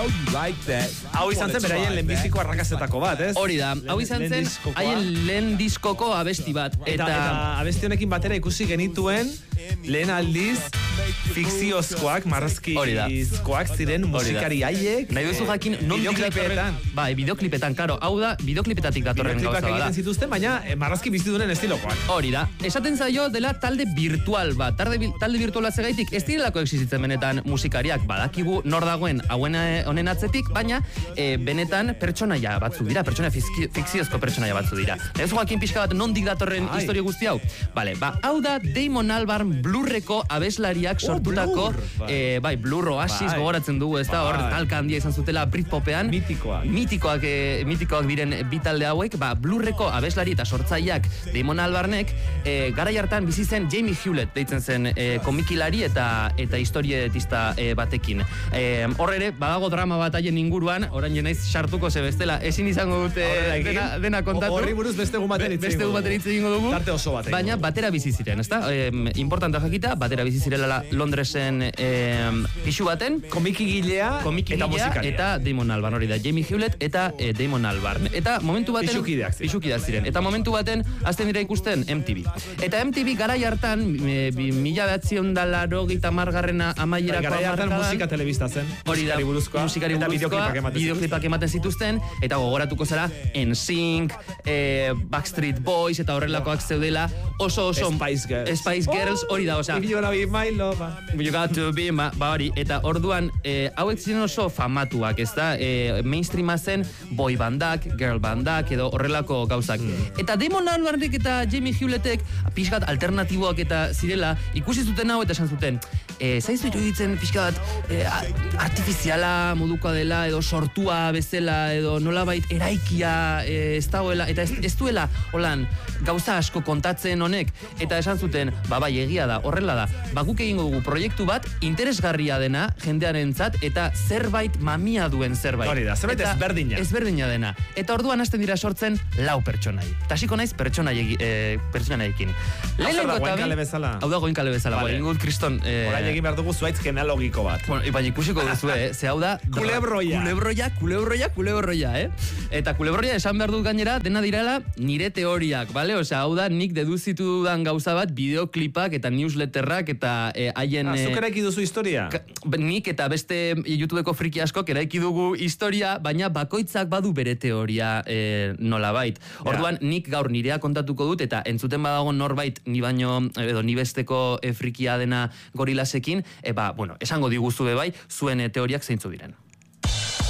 Hau izan zen beraien lehenbiziko arrakazetako bat, ez? Hori da, hau izan zen haien lehen diskoko abesti bat. Eta abesti honekin batera ikusi genituen lehen aldiz fikziozkoak, marrazkizkoak ziren musikari haiek. Nahi duzu jakin non bideoklipetan. Bai, bideoklipetan, karo, hau da bideoklipetatik datorren gauza bada. Egiten zituzten, baina marrazki bizitunen estilokoak. Hori da, esaten zaio dela talde virtual bat. Talde virtuala zegaitik ez direlako existitzen benetan musikariak, badakigu nor dagoen honen atzetik, baina benetan pertsonaia batzu dira, fikziozko pertsonaia batzu dira. Ez joakin pixka bat nondik datorren historia guzti hau? Bale, hau da Damon Albarn Blurreko abeslariak sortutako, Blur Oasis gogoratzen dugu, ez da, hor talka handia izan zutela Britpopean. Mitikoak diren bi talde hauek, Blurreko abeslari eta sortzaileak Damon Albarnek, garai hartan bizi zen Jamie Hewlett deitzen zen komikilari eta historietista batekin. Hor ere, badago drama bat haien inguruan, orain jenaiz sartuko ze bestela, ezin izango dute dena kontatu. Horri buruz beste egun baten hitz egingo dugu. Tarte oso batekin. Baina batera bizi ziren, ezta? Importanta jakita, batera bizi zirela Londresen pisu baten. Komikigilea eta musikaria. Eta Damon Albarn, hori da, Jamie Hewlett eta Damon Albarn. Eta momentu baten... Pisukideak ziren. Eta momentu baten, azten dira ikusten MTV. Eta MTV garai hartan, 1980 amaierako garai hartan musika telebista zen. Hori da, musikari buruzkoa, bideoklipak ematen zituzten, eta gogoratuko zara NSYNC, Backstreet Boys, eta horrelakoak zeudela, oso Spice Girls, hori da, oza. If you wanna be my lover. You got to be my, hori. Eta orduan, hauek ziren oso famatuak, ez da? Mainstreama zen boy bandak, girl bandak, edo horrelako gauzak. Eta Damon Albarnek eta Jamie Hewlettek pixkat alternatiboak eta zirela, ikusi zuten hau eta esan zuten, zaizu iruditzen pixkat artifiziala modukoa dela, edo sortua bezala, edo nolabait eraikia ez dagoela, eta ez duela holan gauza asko kontatzen honek, eta esan zuten, bai egia da, horrela da, guk egingo dugu proiektu bat interesgarria dena jendearentzat eta zerbait mamia duen zerbait. Hori da, zerbait ezberdina. Ezberdina dena. Eta orduan hasten dira sortzen 4 pertsonai. Tasiko naiz pertsonaiekin. Hau da goenkale bezala. Hau da goenkale bezala. Ingut kriston... Horain egin behar dugu zuaitz genealogiko bat. Baina ikusiko duzu, ze hau da... Kulebroia, Eta kulebroia esan behar dut gainera, dena direla nire teoriak, bale? Osea, hau da nik deduzitu dudan gauza bat, bideoklipak eta newsletterrak eta haien... Zuk eraiki duzu historia? Nik eta beste YouTubeko friki askok eraiki dugu historia, baina bakoitzak badu bere teoria nolabait. Orduan, nik gaur nirea kontatuko dut, eta entzuten badago norbait ni baino, edo ni besteko frikia dena gorilasekin, esango diguzu bai, zuen teoriak zeintzu diren.